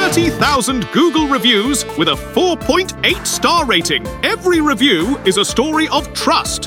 30,000 Google reviews with a 4.8 star rating. Every review is a story of trust.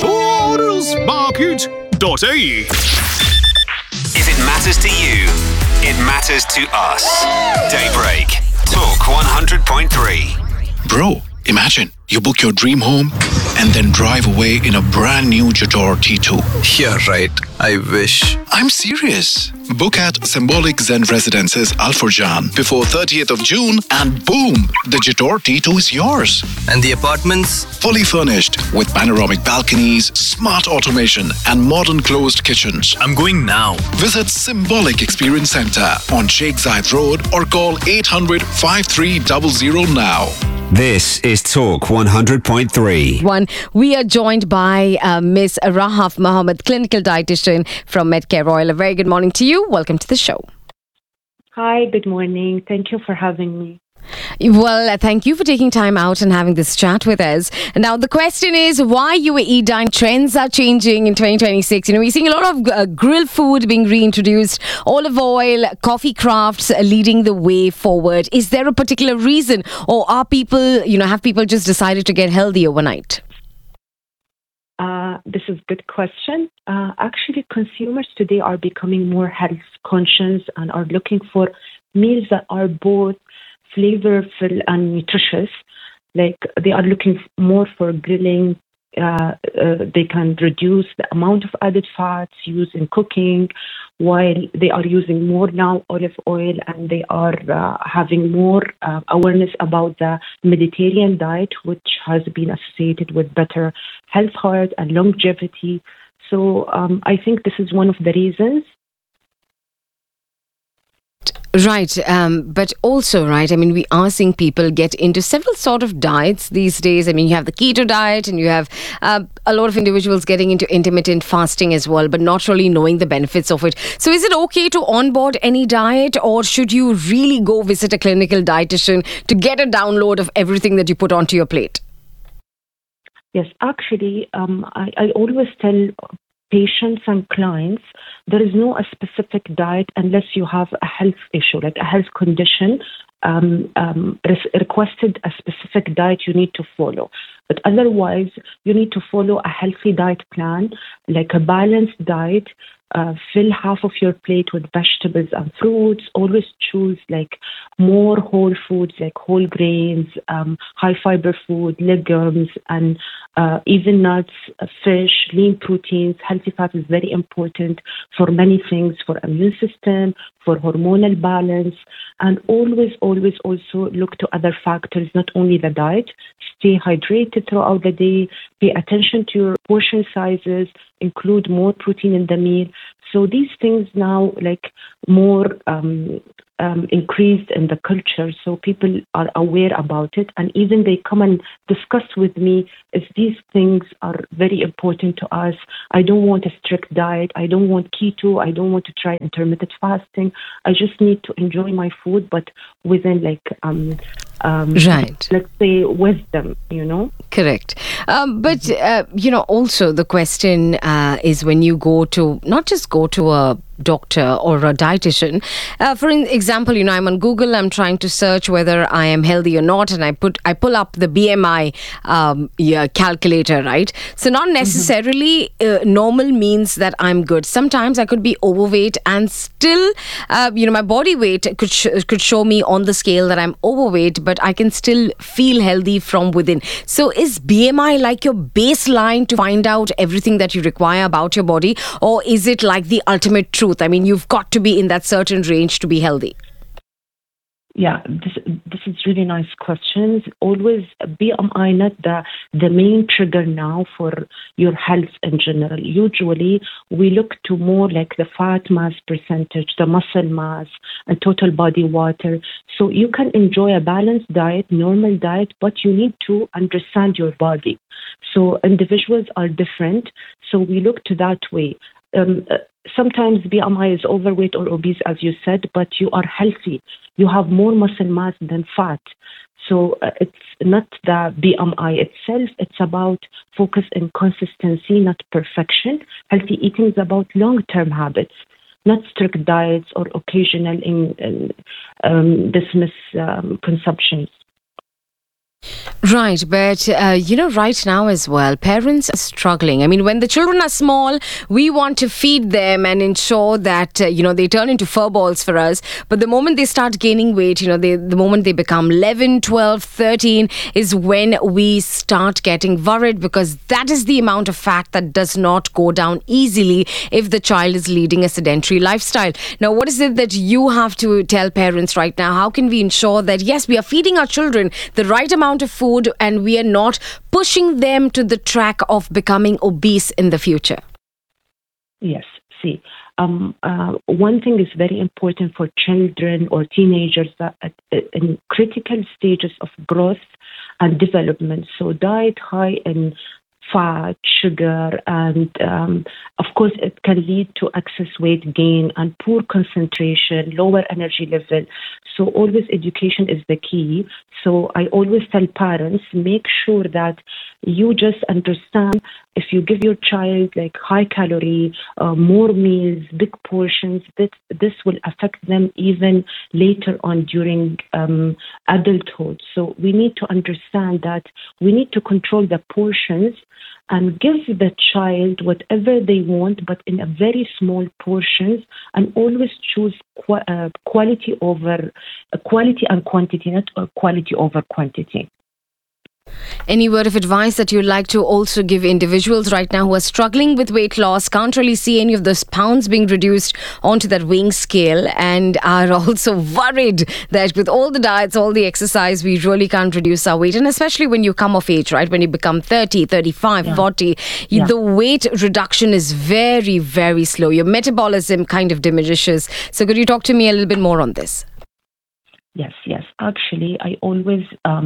Insurancemarket.ie. If it matters to you, it matters to us. Daybreak. Talk 100.3. Bro, imagine you book your dream home and then drive away in a brand new Jador T2. Yeah, right. I wish. I'm serious. Book at Symbolic Zen Residences Al Furjan before 30th of June and boom, the Jador T2 is yours. And the apartments? Fully furnished with panoramic balconies, smart automation and modern closed kitchens. I'm going now. Visit Symbolic Experience Center on Sheikh Zayed Road or call 800-5300 now. This is Talk 100.3. We are joined by Ms. Rahaf Mohammed, clinical dietitian from Medcare Royal. A very good morning to you. Welcome to the show. Hi, good morning. Thank you for having me. Well, thank you for taking time out and having this chat with us. Now, the question is why UAE dining trends are changing in 2026. We're seeing a lot of grilled food being reintroduced, olive oil, coffee crafts leading the way forward. Is there a particular reason, or are people, have people just decided to get healthy overnight? This is a good question. Actually, consumers today are becoming more health conscious and are looking for meals that are both flavorful and nutritious. Like they are looking more for grilling. They can reduce the amount of added fats used in cooking, while they are using more now olive oil, and they are having more awareness about the Mediterranean diet, which has been associated with better health, heart, and longevity. So I think this is one of the reasons. Right. But also, right, we are seeing people get into several sort of diets these days. You have the keto diet and you have a lot of individuals getting into intermittent fasting as well, but not really knowing the benefits of it. So is it okay to onboard any diet, or should you really go visit a clinical dietitian to get a download of everything that you put onto your plate? Yes, actually, I always tell patients and clients, there is no a specific diet unless you have a health issue, like a health condition, requested a specific diet you need to follow. But otherwise, you need to follow a healthy diet plan, like a balanced diet. Fill half of your plate with vegetables and fruits. Always choose like more whole foods, like whole grains, high fiber food, legumes, and even nuts, fish, lean proteins. Healthy fat is very important for many things, for immune system, for hormonal balance, and always also look to other factors, not only the diet. Stay hydrated throughout the day. Pay attention to your portion sizes. Include more protein in the meal. So these things now like more increased in the culture, so people are aware about it, and even they come and discuss with me if these things are very important to us. I don't want a strict diet. I don't want keto. I don't want to try intermittent fasting. I just need to enjoy my food, but within like right, let's say wisdom, Correct. But also the question is, when you go to, not just go to a doctor or a dietitian, for example, I'm on Google, I'm trying to search whether I am healthy or not, and I pull up the BMI calculator, right? So not necessarily normal means that I'm good. Sometimes I could be overweight and still my body weight could show me on the scale that I'm overweight, but I can still feel healthy from within. So is BMI like your baseline to find out everything that you require about your body, or is it like the ultimate truth? You've got to be in that certain range to be healthy. Yeah, this is really nice questions. Always BMI not the main trigger now for your health in general. Usually we look to more like the fat mass percentage, the muscle mass, and total body water. So you can enjoy a balanced diet, normal diet, but you need to understand your body. So individuals are different. So we look to that way. Sometimes BMI is overweight or obese, as you said, but you are healthy. You have more muscle mass than fat. So it's not the BMI itself. It's about focus and consistency, not perfection. Healthy eating is about long-term habits. not strict diets or occasional dismiss consumptions. Right, but right now as well, parents are struggling. I mean, when the children are small, we want to feed them and ensure that they turn into fur balls for us. But the moment they start gaining weight, the moment they become 11, 12, 13 is when we start getting worried, because that is the amount of fat that does not go down easily if the child is leading a sedentary lifestyle. Now, what is it that you have to tell parents right now? How can we ensure that, yes, we are feeding our children the right amount of food and we are not pushing them to the track of becoming obese in the future? Yes. See, one thing is very important for children or teenagers that in critical stages of growth and development. So diet high in fat, sugar, and of course it can lead to excess weight gain and poor concentration, lower energy level. So always education is the key. So I always tell parents, make sure that you just understand, if you give your child like high calorie, more meals, big portions, this will affect them even later on during adulthood. So we need to understand that we need to control the portions and give the child whatever they want, but in a very small portions, and always choose quality and quantity, not quality over quantity. Any word of advice that you'd like to also give individuals right now who are struggling with weight loss, can't really see any of those pounds being reduced onto that weighing scale, and are also worried that with all the diets, all the exercise, we really can't reduce our weight? And especially when you come of age, right? When you become 30, 35, 40, the weight reduction is very, very slow. Your metabolism kind of diminishes. So could you talk to me a little bit more on this? Yes. Actually, I always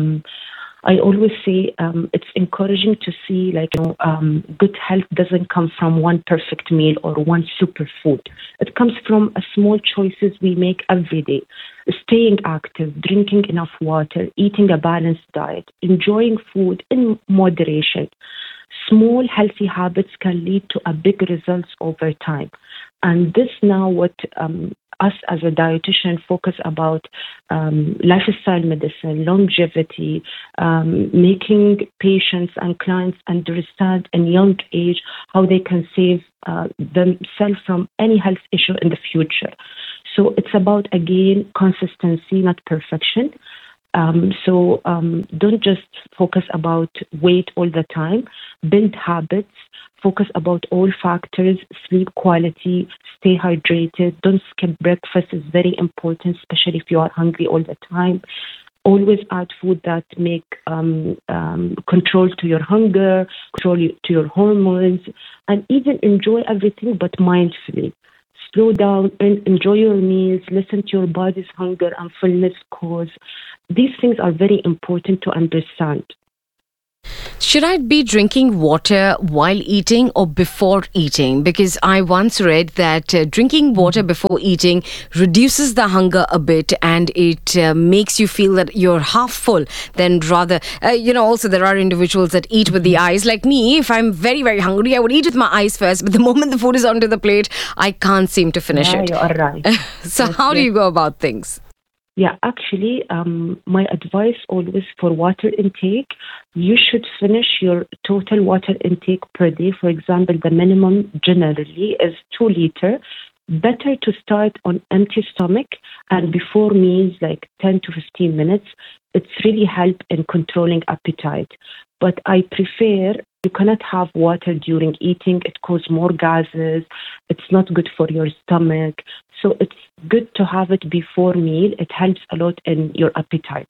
say it's encouraging to see good health doesn't come from one perfect meal or one superfood. It comes from small choices we make every day. Staying active, drinking enough water, eating a balanced diet, enjoying food in moderation. Small healthy habits can lead to a big results over time. And this now what us as a dietitian focus about lifestyle medicine, longevity, making patients and clients understand in young age how they can save themselves from any health issue in the future. So it's about, again, consistency, not perfection. So don't just focus about weight all the time. Build habits. Focus about all factors, sleep quality, stay hydrated. Don't skip breakfast. It's very important, especially if you are hungry all the time. Always add food that make control to your hunger, control to your hormones, and even enjoy everything but mindfully. Slow down and enjoy your meals. Listen to your body's hunger and fullness cause. These things are very important to understand. Should I be drinking water while eating or before eating? Because I once read that drinking water before eating reduces the hunger a bit, and it makes you feel that you're half full. Then rather, also there are individuals that eat with the eyes. Like me, if I'm very, very hungry, I would eat with my eyes first. But the moment the food is onto the plate, I can't seem to finish it. You are right. So how do you go about things? Yeah, actually, my advice always for water intake, you should finish your total water intake per day. For example, the minimum generally is 2 liters. Better to start on empty stomach and before meals, like 10 to 15 minutes. It's really help in controlling appetite. But I prefer, you cannot have water during eating. It causes more gases. It's not good for your stomach. So it's good to have it before meal. It helps a lot in your appetite.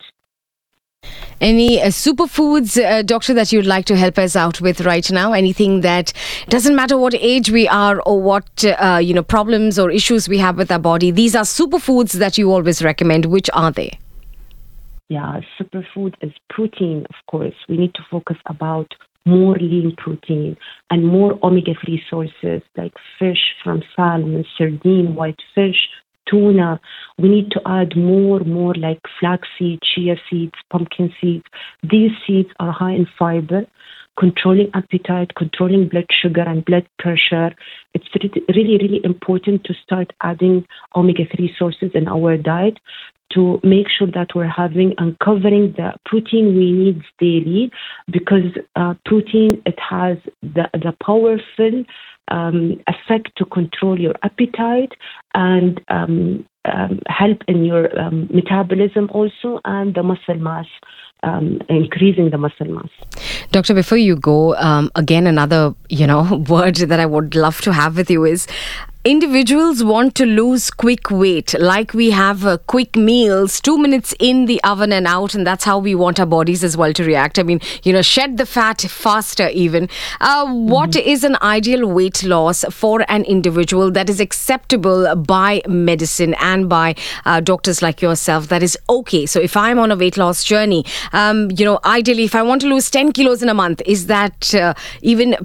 Any superfoods, doctor, that you'd like to help us out with right now? Anything that doesn't matter what age we are or what problems or issues we have with our body. These are superfoods that you always recommend. Which are they? Yeah, superfood is protein, of course. We need to focus about more lean protein and more omega-3 sources like fish from salmon, sardine, white fish, tuna. We need to add more like flaxseed, chia seeds, pumpkin seeds. These seeds are high in fiber. controlling appetite, controlling blood sugar and blood pressure. It's really, really important to start adding omega-3 sources in our diet to make sure that we're having and covering the protein we need daily, because protein, it has the powerful effect to control your appetite and help in your metabolism also, and the muscle mass, increasing the muscle mass. Doctor, before you go, again, another, word that I would love to have with you is, individuals want to lose quick weight, like we have quick meals, 2 minutes in the oven and out, and that's how we want our bodies as well to react. I mean, shed the fat faster even. What is an ideal weight loss for an individual that is acceptable by medicine and by doctors like yourself, that is okay? So if I'm on a weight loss journey, ideally, if I want to lose 10 kilos in a month, is that even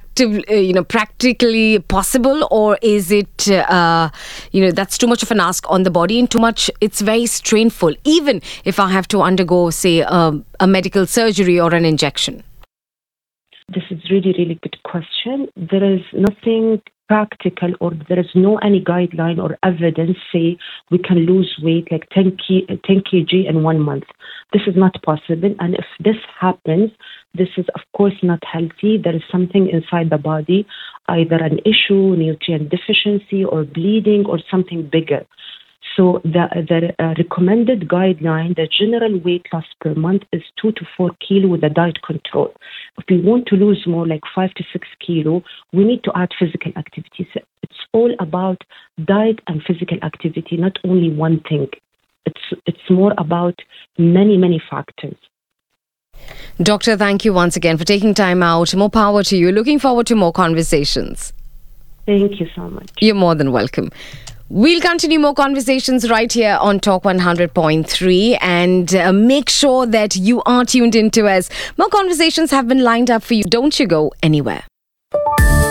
practically possible, or is it that's too much of an ask on the body and it's very strainful, even if I have to undergo, say, a medical surgery or an injection? This is really, really good question. There is nothing practical, or there is no any guideline or evidence say we can lose weight like 10 kg in 1 month. This is not possible, and if this happens, this is of course not healthy. There is something inside the body, either an issue, nutrient deficiency, or bleeding, or something bigger. So the recommended guideline, the general weight loss per month, is 2 to 4 kilo with a diet control. If we want to lose more, like 5 to 6 kilo, we need to add physical activity. So it's all about diet and physical activity, not only one thing. It's more about many, many factors. Doctor, thank you once again for taking time out. More power to you. Looking forward to more conversations. Thank you so much. You're more than welcome. We'll continue more conversations right here on Talk 100.3, and make sure that you are tuned into us. More conversations have been lined up for you. Don't you go anywhere.